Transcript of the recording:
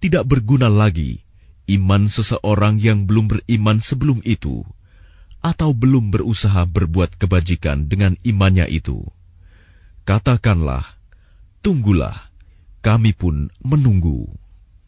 tidak berguna lagi iman seseorang yang belum beriman sebelum itu, atau belum berusaha berbuat kebajikan dengan imannya itu. Katakanlah, tunggulah, kami pun menunggu.